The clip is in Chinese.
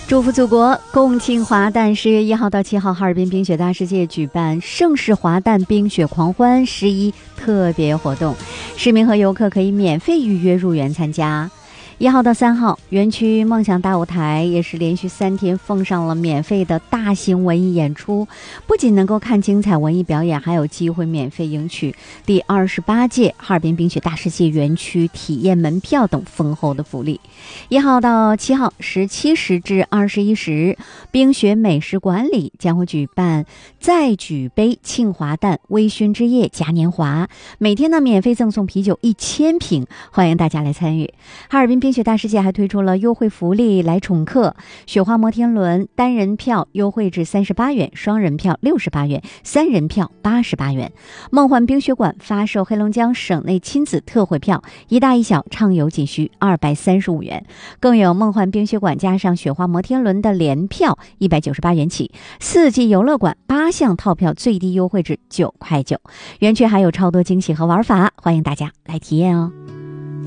祝福祖国，共庆华诞！10月1号到7号，哈尔滨冰雪大世界举办盛世华诞冰雪狂欢11特别活动，市民和游客可以免费预约入园参加。1号到3号，园区梦想大舞台也是连续3天奉上了免费的大型文艺演出，不仅能够看精彩文艺表演，还有机会免费赢取第28届哈尔滨冰雪大世界园区体验门票等丰厚的福利。1号到7号17时至21时，冰雪美食馆里将会举办再举杯庆华诞微醺之夜嘉年华，每天呢免费赠送啤酒1000瓶，欢迎大家来参与。哈尔滨冰雪大世界还推出了优惠福利来宠客，雪花摩天轮单人票优惠至38元，双人票68元，3人票88元。梦幻冰雪馆发售黑龙江省内亲子特惠票，一大一小畅游仅需235元，更有梦幻冰雪馆加上雪花摩天轮的联票198元起，4季游乐馆8项套票最低优惠至9块9。园区还有超多惊喜和玩法，欢迎大家来体验哦。